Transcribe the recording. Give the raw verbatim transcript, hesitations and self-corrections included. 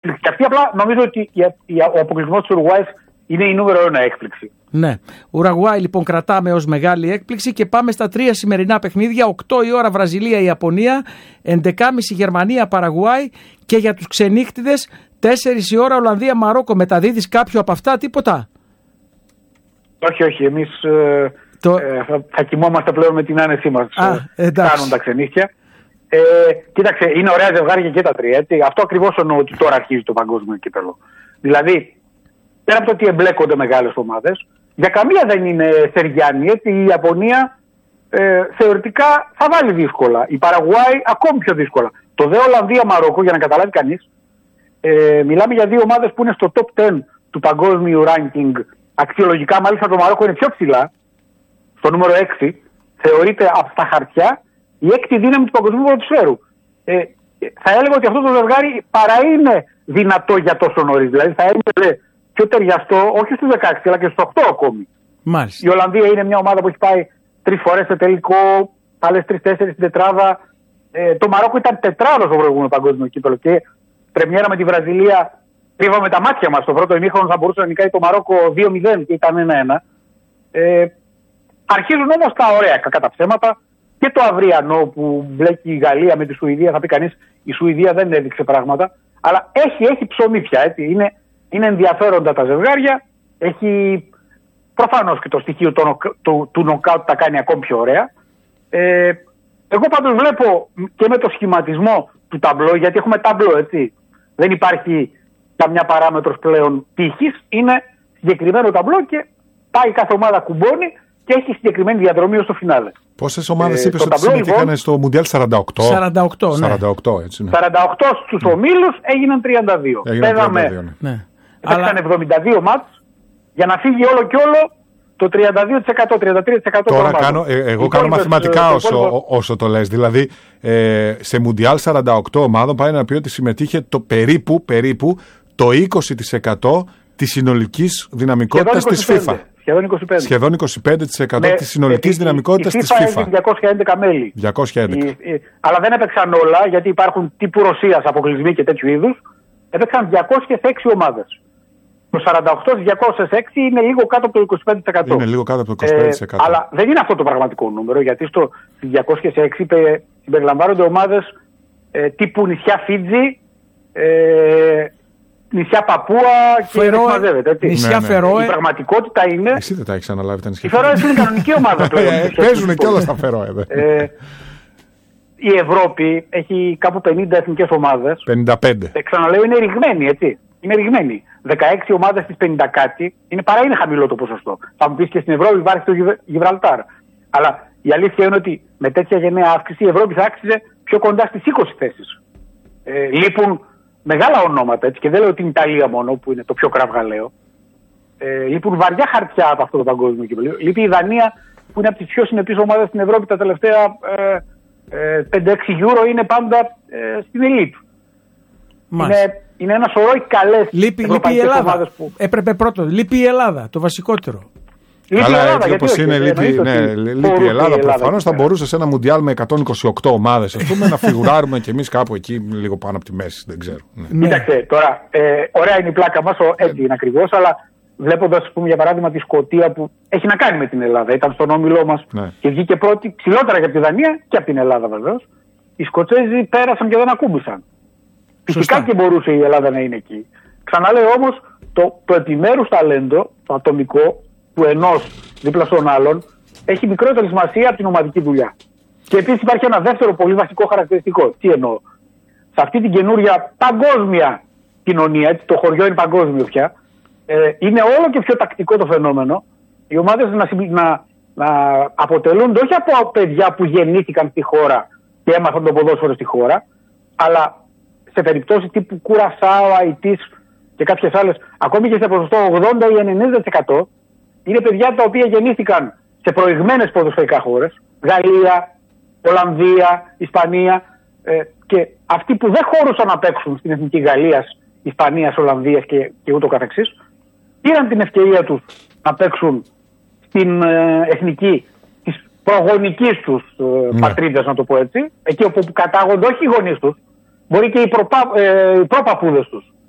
Και αυτή απλά νομίζω ότι ο αποκλεισμός της Ουρουγουάης είναι η νούμερο ένα έκπληξη. Ναι. Ουρουγουάη λοιπόν κρατάμε ως μεγάλη έκπληξη και πάμε στα τρία σημερινά παιχνίδια. οκτώ η ώρα Βραζιλία-Ιαπωνία, έντεκα και μισή Γερμανία-Παραγουάη και για τους ξενύχτιδες τέσσερις η ώρα Ολλανδία-Μαρόκο. Μεταδίδεις κάποιο από αυτά, τίποτα? Όχι, όχι. Εμείς ε, το... ε, θα, θα κοιμόμαστε πλέον με την άνεσή μας. Ε, κάνουν τα ξενύχτια. Ε, κοίταξε, είναι ωραία ζευγάρια και τα τρία. Έτσι. Αυτό ακριβώς εννοώ ότι τώρα αρχίζει το παγκόσμιο κύπελλο. Δηλαδή, πέρα από το ότι εμπλέκονται μεγάλες ομάδες, για καμία δεν είναι σεριάνη. Έτσι. Η Ιαπωνία ε, θεωρητικά θα βάλει δύσκολα. Η Παραγουάη ακόμη πιο δύσκολα. Το δε Ολλανδία-Μαρόκο, για να καταλάβει κανείς, ε, μιλάμε για δύο ομάδες που είναι στο top δέκα του παγκόσμιου ranking. Αξιολογικά, μάλιστα το Μαρόκο είναι πιο ψηλά, στο νούμερο έξι. Θεωρείται από τα χαρτιά η έκτη δύναμη του παγκοσμίου ποδοσφαίρου. Ε, θα έλεγα ότι αυτό το ζευγάρι παρά είναι δυνατό για τόσο νωρίς. Δηλαδή θα έμεινε πιο ταιριαστό, όχι στους δεκαέξι, αλλά και στους οκτώ ακόμη. Μάλιστα. Η Ολλανδία είναι μια ομάδα που έχει πάει τρεις φορές σε τελικό, άλλες τρεις-τέσσερις στην τετράδα. Ε, το Μαρόκο ήταν τετράδο στο προηγούμενο παγκόσμιο κύπελλο και πρεμιέρα με τη Βραζιλία. Τρίβαμε τα μάτια μας. Στο πρώτο ημίχρονο θα μπορούσε να νικάει το Μαρόκο δύο μηδέν και ήταν ένα ένα. Ε, αρχίζουν όμως τα ωραία, κακά τα ψέματα. Και το αυριανό που μπλέκει η Γαλλία με τη Σουηδία, θα πει κανείς η Σουηδία δεν έδειξε πράγματα. Αλλά έχει, έχει ψωμί πια. Έτσι. Είναι, είναι ενδιαφέροντα τα ζευγάρια. Έχει προφανώς και το στοιχείο του, του, του νοκάουτ τα κάνει ακόμη πιο ωραία. Ε, εγώ πάντως βλέπω και με το σχηματισμό του ταμπλό, γιατί έχουμε ταμπλό, έτσι. Δεν υπάρχει καμιά παράμετρος πλέον τύχης. Είναι συγκεκριμένο ταμπλό και πάει κάθε ομάδα κουμπώνει και έχει συγκεκριμένη διαδρομή ως το φινάλε. Πόσες ομάδες ε, είπες ότι συμμετείχαν λοιπόν, στο Μουντιάλ? σαράντα οκτώ. σαράντα οκτώ, ναι. σαράντα οκτώ, έτσι, ναι. σαράντα οκτώ στους ναι. ομίλους έγιναν τριάντα δύο. Παίζαμε, ναι. Έπαιξαν Αλλά... εβδομήντα δύο μάτς για να φύγει όλο και όλο το τριάντα δύο τοις εκατό, τριάντα τρία τοις εκατό. Τώρα κάνω, ε, εγώ κάνω μαθηματικά ε, όσο, υπόλοιπο... όσο το λες. Δηλαδή ε, σε Μουντιάλ σαράντα οκτώ ομάδων πάει να πει ότι συμμετείχε το περίπου, περίπου το είκοσι τοις εκατό της συνολικής δυναμικότητας της FIFA. Σχεδόν είκοσι πέντε τοις εκατό. Σχεδόν είκοσι πέντε τοις εκατό ναι, της συνολικής ε, δυναμικότητας της FIFA. Έχει διακόσια έντεκα μέλη. διακόσια έντεκα. Η, η, αλλά δεν έπαιξαν όλα, γιατί υπάρχουν τύπου Ρωσίας αποκλεισμοί και τέτοιου είδους. Έπαιξαν διακόσιες έξι ομάδες. Το σαράντα οκτώ στις διακόσιες έξι είναι λίγο κάτω από το είκοσι πέντε τοις εκατό. Είναι λίγο κάτω από το είκοσι πέντε τοις εκατό. Ε, αλλά δεν είναι αυτό το πραγματικό νούμερο, γιατί στο διακόσιες έξι συμπεριλαμβάνονται ομάδες ε, τύπου νησιά Φίτζι, ε, νησιά Παπούα και Φερόε, μαζεύεται. Έτσι. Νησιά ναι, ναι. Φερόε. Η πραγματικότητα είναι. Εσύ δεν τα έχεις αναλάβει τα νησιά. Οι Φερόε είναι κανονική ομάδα πλέον. Παίζουν και όλα στα Φερόε. Ε, η Ευρώπη έχει κάπου πενήντα εθνικές ομάδες. πενήντα πέντε. Ε, ξαναλέω, είναι ρηγμένη, έτσι. Είναι ρηγμένη. δεκαέξι ομάδες στις πενήντα κάτι είναι, παρά είναι χαμηλό το ποσοστό. Θα μου πεις και στην Ευρώπη υπάρχει το Γιβραλτάρ. Αλλά η αλήθεια είναι ότι με τέτοια γενναία αύξηση η Ευρώπη θα άξιζε πιο κοντά στις είκοσι θέσεις. Ε, λείπουν μεγάλα ονόματα, έτσι, και δεν λέω την Ιταλία μόνο που είναι το πιο κραυγαλαίο. Ε, λείπουν βαριά χαρτιά από αυτό το παγκόσμιο κύπελλο. Λείπει η Δανία που είναι από τις πιο συνεπείς ομάδες στην Ευρώπη τα τελευταία ε, ε, πέντε έξι Euro, είναι πάντα ε, στην ελίτ. Είναι, είναι ένα σωρό οι καλές λείπει, λείπει η Ελλάδα. Που... Έπρεπε πρώτο. Λείπει η Ελλάδα, το βασικότερο. Καλά, έτσι όπως είναι, λείπει, ναι, λείπει η Ελλάδα. Προφανώς θα μπορούσε σε ένα Μουντιάλ με εκατόν είκοσι οκτώ ομάδες ας πούμε, να φιγουράρουμε κι εμείς κάπου εκεί, λίγο πάνω από τη μέση. Δεν ξέρω. Ναι. Κοίταξε τώρα, ε, ωραία είναι η πλάκα μας, έτσι είναι ακριβώς, αλλά βλέποντας, πούμε, για παράδειγμα τη Σκωτία που έχει να κάνει με την Ελλάδα, ήταν στον όμιλό μας ναι. και βγήκε πρώτη, ψηλότερα για τη Δανία και από την Ελλάδα βεβαίως. Οι Σκοτσέζοι πέρασαν και δεν ακούμπησαν. Φυσικά και μπορούσε η Ελλάδα να είναι εκεί. Ξαναλέω όμως, το, το επιμέρους ταλέντο, το ατομικό, του ενός δίπλα στον άλλον, έχει μικρότερη σημασία από την ομαδική δουλειά. Και επίσης υπάρχει ένα δεύτερο πολύ βασικό χαρακτηριστικό. Τι εννοώ? Σε αυτή την καινούρια παγκόσμια κοινωνία, έτσι, το χωριό είναι παγκόσμιο πια, ε, είναι όλο και πιο τακτικό το φαινόμενο. Οι ομάδες να, να, να αποτελούνται όχι από παιδιά που γεννήθηκαν στη χώρα και έμαθαν το ποδόσφαιρο στη χώρα, αλλά σε περιπτώσεις τύπου Κουρασάο, Αϊτής και κάποιες άλλες, ακόμη και σε ποσοστό ογδόντα ή ενενήντα τοις εκατό, είναι παιδιά τα οποία γεννήθηκαν σε προηγμένες ποδοσφαιρικά χώρες, Γαλλία, Ολλανδία, Ισπανία, ε, και αυτοί που δεν χωρούσαν να παίξουν στην εθνική Γαλλίας, Ισπανίας, Ολλανδίας και, και ούτω καθεξής, πήραν την ευκαιρία τους να παίξουν στην ε, εθνική της προγονικής τους ε, ναι. πατρίδας, να το πω έτσι, εκεί όπου κατάγονται όχι οι γονείς τους, μπορεί και οι, προπα, ε, οι προπαπούδες τους.